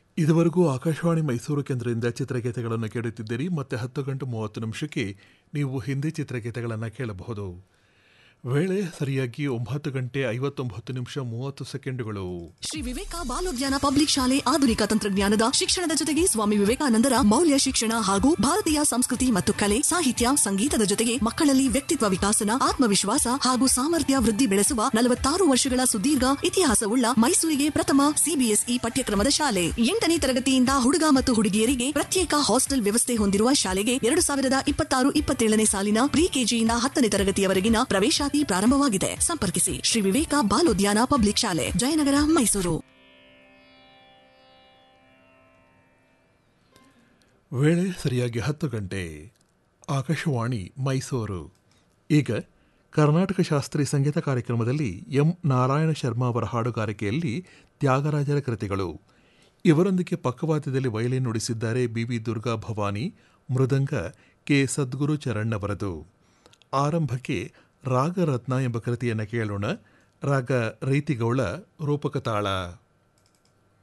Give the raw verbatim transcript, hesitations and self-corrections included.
ಇದುವರೆಗೂ ಆಕಾಶವಾಣಿ ಮೈಸೂರು ಕೇಂದ್ರದಿಂದ ಚಿತ್ರಗೀತೆಗಳನ್ನು ಕೇಳುತ್ತಿದ್ದೀರಿ. ಮತ್ತೆ ಹತ್ತು ಗಂಟೆ ಮೂವತ್ತು ನಿಮಿಷಕ್ಕೆ ನೀವು ಹಿಂದಿ ಚಿತ್ರಗೀತೆಗಳನ್ನು ಕೇಳಬಹುದು. ವೇಳೆ ಸರಿಯಾಗಿ ಒಂಬತ್ತು ಗಂಟೆ ಐವತ್ತೊಂಬತ್ತು ನಿಮಿಷ ಮೂವತ್ತು ಸೆಕೆಂಡುಗಳು. ಶ್ರೀ ವಿವೇಕ ಬಾಲೋದ್ಯಾನ ಪಬ್ಲಿಕ್ ಶಾಲೆ ಆಧುನಿಕ ತಂತ್ರಜ್ಞಾನದ ಶಿಕ್ಷಣದ ಜೊತೆಗೆ ಸ್ವಾಮಿ ವಿವೇಕಾನಂದರ ಮೌಲ್ಯ ಶಿಕ್ಷಣ ಹಾಗೂ ಭಾರತೀಯ ಸಂಸ್ಕೃತಿ ಮತ್ತು ಕಲೆ, ಸಾಹಿತ್ಯ, ಸಂಗೀತದ ಜೊತೆಗೆ ಮಕ್ಕಳಲ್ಲಿ ವ್ಯಕ್ತಿತ್ವ ವಿಕಾಸನ, ಆತ್ಮವಿಶ್ವಾಸ ಹಾಗೂ ಸಾಮರ್ಥ್ಯ ವೃದ್ಧಿ ಬೆಳೆಸುವ ನಲವತ್ತಾರು ವರ್ಷಗಳ ಸುದೀರ್ಘ ಇತಿಹಾಸವುಳ್ಳ ಮೈಸೂರಿಗೆ ಪ್ರಥಮ ಸಿಬಿಎಸ್ಇ ಪಠ್ಯಕ್ರಮದ ಶಾಲೆ. ಎಂಟನೇ ತರಗತಿಯಿಂದ ಹುಡುಗ ಮತ್ತು ಹುಡುಗಿಯರಿಗೆ ಪ್ರತ್ಯೇಕ ಹಾಸ್ಟೆಲ್ ವ್ಯವಸ್ಥೆ ಹೊಂದಿರುವ ಶಾಲೆಗೆ ಎರಡು ಸಾವಿರದ ಇಪ್ಪತ್ತಾರು ಇಪ್ಪತ್ತೇಳನೇ ಸಾಲಿನ ಪ್ರಿ ಕೆಜಿಯಿಂದ ಹತ್ತನೇ ತರಗತಿಯವರೆಗಿನ ಪ್ರವೇಶ ಪ್ರಾರಂಭವಾಗಿದೆ. ಸಂಪರ್ಕಿಸಿ ಶ್ರೀ ವಿವೇಕ ಬಾಲೋದ್ಯಾನ ಪಬ್ಲಿಕ್ ಶಾಲೆ, ಜಯನಗರ, ಮೈಸೂರು. ವೇಳೆ ಸರಿಯಾಗಿ ಹತ್ತು ಗಂಟೆ. ಆಕಾಶವಾಣಿ ಮೈಸೂರು. ಈಗ ಕರ್ನಾಟಕ ಶಾಸ್ತ್ರೀಯ ಸಂಗೀತ ಕಾರ್ಯಕ್ರಮದಲ್ಲಿ ಎಂ ನಾರಾಯಣ ಶರ್ಮಾ ಅವರ ಹಾಡುಗಾರಿಕೆಯಲ್ಲಿ ತ್ಯಾಗರಾಜರ ಕೃತಿಗಳು. ಇವರೊಂದಿಗೆ ಪಕ್ಕವಾದ್ಯದಲ್ಲಿ violin ನುಡಿಸಿದ್ದಾರೆ B V Durga Bhavani, ಮೃದಂಗ ಕೆ ಸದ್ಗುರು ಚರಣ್ ಅವರದು. ಆರಂಭಕ್ಕೆ ರಾಗರತ್ನ ಎಂಬ ಕೃತಿಯನ್ನು ಕೇಳೋಣ. ರಾಗ ರೈತಿಗೌಳ, ರೂಪಕ ತಾಳ.